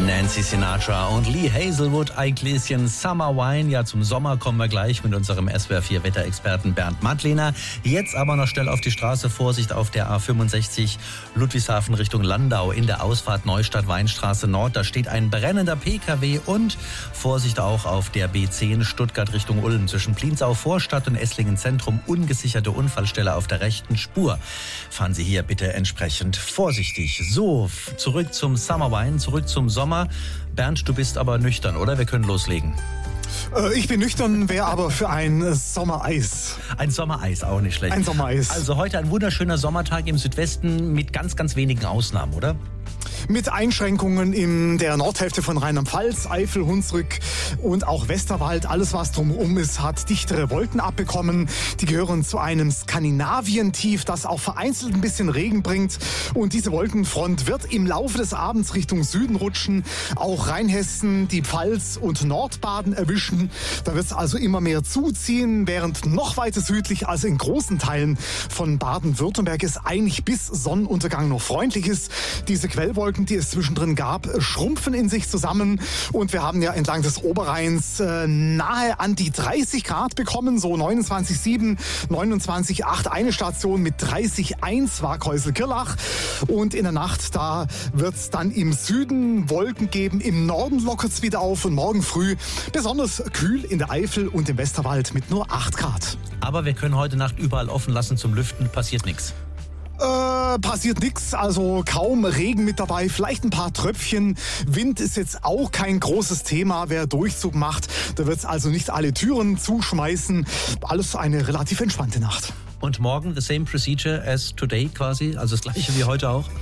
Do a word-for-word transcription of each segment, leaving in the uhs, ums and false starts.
Nancy Sinatra und Lee Hazelwood, ein Gläschen Summer Wine. Ja, zum Sommer kommen wir gleich mit unserem S W R vier Wetterexperten Bernd Madlener. Jetzt aber noch schnell auf die Straße. Vorsicht auf der A fünfundsechzig Ludwigshafen Richtung Landau in der Ausfahrt Neustadt-Weinstraße Nord. Da steht ein brennender P K W und Vorsicht auch auf der B zehn Stuttgart Richtung Ulm. Zwischen Pliensau Vorstadt und Esslingen Zentrum ungesicherte Unfallstelle auf der rechten Spur. Fahren Sie hier bitte entsprechend vorsichtig. So, zurück zum Summer Wine, zurück zum Sommer. Bernd, du bist aber nüchtern, oder? Wir können loslegen. Äh, ich bin nüchtern, wäre aber für ein Sommereis. Ein Sommereis, auch nicht schlecht. Ein Sommereis. Also heute ein wunderschöner Sommertag im Südwesten mit ganz, ganz wenigen Ausnahmen, oder? Mit Einschränkungen in der Nordhälfte von Rheinland-Pfalz, Eifel, Hunsrück und auch Westerwald. Alles, was drumherum ist, hat dichtere Wolken abbekommen. Die gehören zu einem Skandinavien-Tief, das auch vereinzelt ein bisschen Regen bringt. Und diese Wolkenfront wird im Laufe des Abends Richtung Süden rutschen. Auch Rheinhessen, die Pfalz und Nordbaden erwischen. Da wird es also immer mehr zuziehen, während noch weiter südlich, also in großen Teilen von Baden-Württemberg, es eigentlich bis Sonnenuntergang noch freundlich ist. Diese Quellwolken, die es zwischendrin gab, schrumpfen in sich zusammen und wir haben ja entlang des Oberrheins äh, nahe an die dreißig Grad bekommen, so neunundzwanzig Komma sieben, neunundzwanzig Komma acht, eine Station mit dreißig Komma eins war Keusel-Kirlach und in der Nacht, da wird es dann im Süden Wolken geben, im Norden lockert es wieder auf und morgen früh besonders kühl in der Eifel und im Westerwald mit nur acht Grad. Aber wir können heute Nacht überall offen lassen zum Lüften, passiert nichts. Äh, passiert nichts, also kaum Regen mit dabei, vielleicht ein paar Tröpfchen. Wind ist jetzt auch kein großes Thema, wer Durchzug macht. Da wird es also nicht alle Türen zuschmeißen. Alles eine relativ entspannte Nacht. Und morgen the same procedure as today quasi, also das gleiche wie heute auch?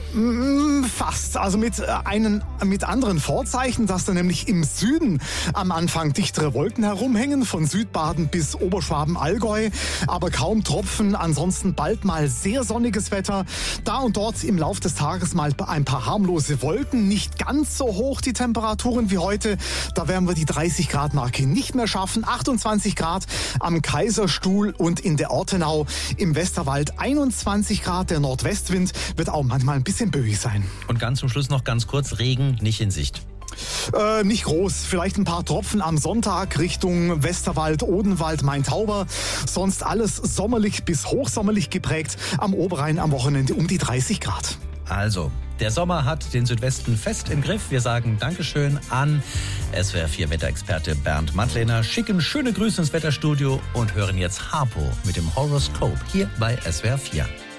Fast, also mit, einen, mit anderen Vorzeichen, dass da nämlich im Süden am Anfang dichtere Wolken herumhängen, von Südbaden bis Oberschwaben-Allgäu, aber kaum Tropfen, ansonsten bald mal sehr sonniges Wetter. Da und dort im Lauf des Tages mal ein paar harmlose Wolken, nicht ganz so hoch die Temperaturen wie heute, da werden wir die dreißig Grad Marke nicht mehr schaffen, achtundzwanzig Grad am Kaiserstuhl und in der Ortenau. Im Westerwald einundzwanzig Grad, der Nordwestwind wird auch manchmal ein bisschen böig sein. Und ganz zum Schluss noch ganz kurz, Regen nicht in Sicht. Äh, nicht groß, vielleicht ein paar Tropfen am Sonntag Richtung Westerwald, Odenwald, Main-Tauber. Sonst alles sommerlich bis hochsommerlich geprägt, am Oberrhein am Wochenende um die dreißig Grad. Also, der Sommer hat den Südwesten fest im Griff. Wir sagen Dankeschön an S W R vier Wetterexperte Bernd Madlener, schicken schöne Grüße ins Wetterstudio und hören jetzt Harpo mit dem Horoskop hier bei S W R vier.